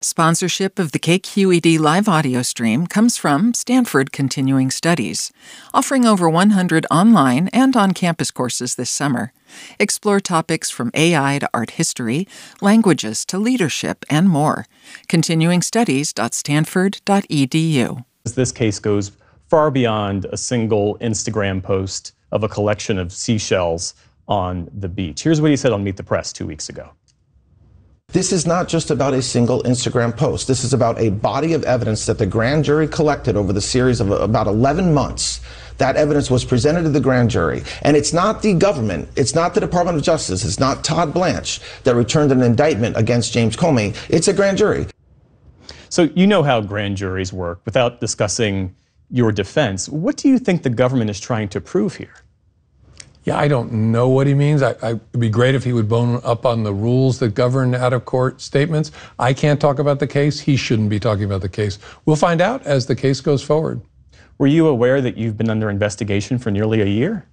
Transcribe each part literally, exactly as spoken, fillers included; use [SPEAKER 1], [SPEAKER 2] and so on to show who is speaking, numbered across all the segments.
[SPEAKER 1] Sponsorship of the K Q E D live audio stream comes from Stanford Continuing Studies, offering over one hundred online and on-campus courses this summer. Explore topics from A I to art history, languages to leadership, and more. continuing studies dot stanford dot e d u.
[SPEAKER 2] This case goes far beyond a single Instagram post of a collection of seashells on the beach. Here's what he said on Meet the Press two weeks ago.
[SPEAKER 3] This is not just about a single Instagram post. This is about a body of evidence that the grand jury collected over the series of about eleven months. That evidence was presented to the grand jury. And it's not the government, it's not the Department of Justice, it's not Todd Blanche that returned an indictment against James Comey. It's a grand jury.
[SPEAKER 2] So you know how grand juries work. Without discussing your defense, what do you think the government is trying to prove here?
[SPEAKER 4] Yeah, I don't know what he means. I, I, it'd be great if he would bone up on the rules that govern out-of-court statements. I can't talk about the case. He shouldn't be talking about the case. We'll find out as the case goes forward.
[SPEAKER 2] Were you aware that you've been under investigation for nearly a year?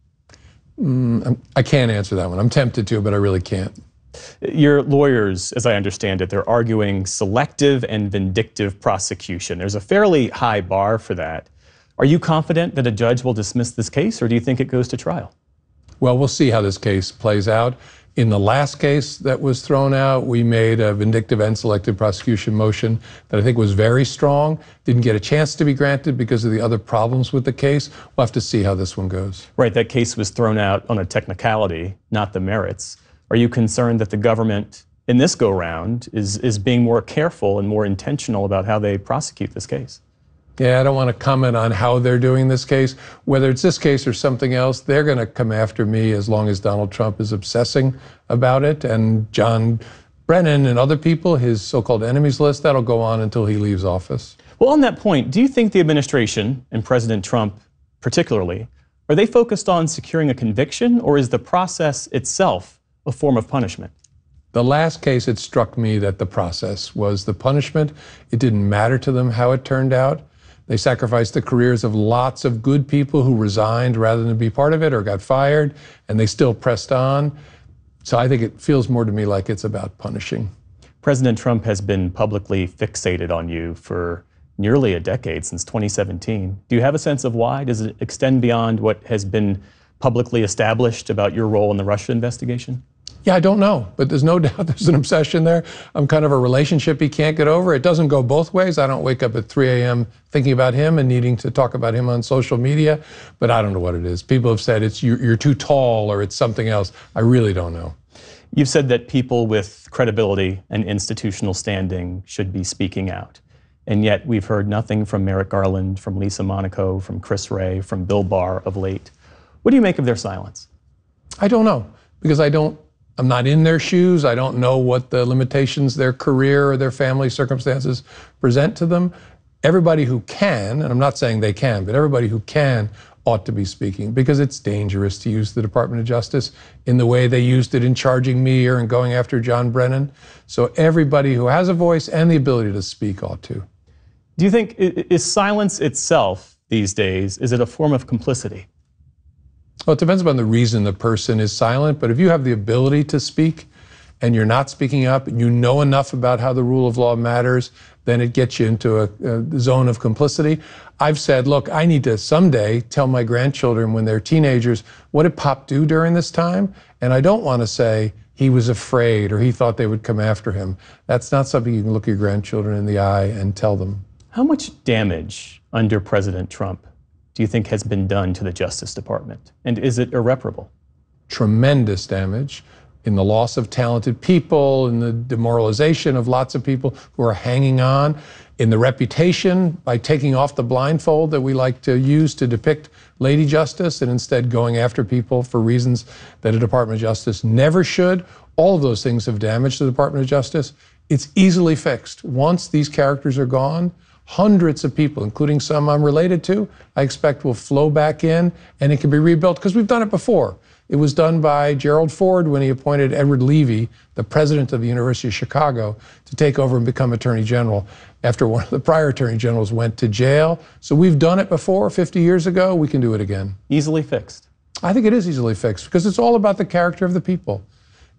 [SPEAKER 4] Mm, I can't answer that one. I'm tempted to, but I really can't.
[SPEAKER 2] Your lawyers, as I understand it, they're arguing selective and vindictive prosecution. There's a fairly high bar for that. Are you confident that a judge will dismiss this case, or do you think it goes to trial?
[SPEAKER 4] Well, we'll see how this case plays out. In the last case that was thrown out, we made a vindictive and selective prosecution motion that I think was very strong. Didn't get a chance to be granted because of the other problems with the case. We'll have to see how this one goes.
[SPEAKER 2] Right, that case was thrown out on a technicality, not the merits. Are you concerned that the government in this go-round is, is being more careful and more intentional about how they prosecute this case?
[SPEAKER 4] Yeah, I don't want to comment on how they're doing this case. Whether it's this case or something else, they're going to come after me as long as Donald Trump is obsessing about it. And John Brennan and other people, his so-called enemies list, that'll go on until he leaves office.
[SPEAKER 2] Well, on that point, do you think the administration, and President Trump particularly, are they focused on securing a conviction, or is the process itself a form of punishment?
[SPEAKER 4] The last case, it struck me that the process was the punishment. It didn't matter to them how it turned out. They sacrificed the careers of lots of good people who resigned rather than be part of it or got fired, and they still pressed on. So I think it feels more to me like it's about punishing.
[SPEAKER 2] President Trump has been publicly fixated on you for nearly a decade, since twenty seventeen. Do you have a sense of why? Does it extend beyond what has been publicly established about your role in the Russia investigation?
[SPEAKER 4] Yeah, I don't know, but there's no doubt there's an obsession there. I'm kind of a relationship he can't get over. It doesn't go both ways. I don't wake up at three a m thinking about him and needing to talk about him on social media, but I don't know what it is. People have said it's you're, you're too tall or it's something else. I really don't know.
[SPEAKER 2] You've said that people with credibility and institutional standing should be speaking out. And yet we've heard nothing from Merrick Garland, from Lisa Monaco, from Chris Wray, from Bill Barr of late. What do you make of their silence?
[SPEAKER 4] I don't know, because I don't I'm not in their shoes. I don't know what the limitations their career or their family circumstances present to them. Everybody who can, and I'm not saying they can, but everybody who can ought to be speaking, because it's dangerous to use the Department of Justice in the way they used it in charging me or in going after John Brennan. So everybody who has a voice and the ability to speak ought to.
[SPEAKER 2] Do you think, is silence itself these days, is it a form of complicity?
[SPEAKER 4] Well, it depends upon the reason the person is silent, but if you have the ability to speak and you're not speaking up and you know enough about how the rule of law matters, then it gets you into a, a zone of complicity. I've said, look, I need to someday tell my grandchildren when they're teenagers, what did Pop do during this time? And I don't want to say he was afraid or he thought they would come after him. That's not something you can look your grandchildren in the eye and tell them.
[SPEAKER 2] How much damage under President Trump do you think has been done to the Justice Department? And is it irreparable?
[SPEAKER 4] Tremendous damage in the loss of talented people, in the demoralization of lots of people who are hanging on, in the reputation by taking off the blindfold that we like to use to depict Lady Justice and instead going after people for reasons that a Department of Justice never should. All of those things have damaged the Department of Justice. It's easily fixed. Once these characters are gone, hundreds of people, including some I'm related to, I expect will flow back in and it can be rebuilt, because we've done it before. It was done by Gerald Ford when he appointed Edward Levy, the president of the University of Chicago, to take over and become Attorney General after one of the prior Attorney Generals went to jail. So we've done it before, fifty years ago, we can do it again.
[SPEAKER 2] Easily fixed?
[SPEAKER 4] I think it is easily fixed, because it's all about the character of the people.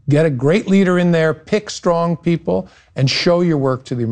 [SPEAKER 4] Get a great leader in there, pick strong people, and show your work to the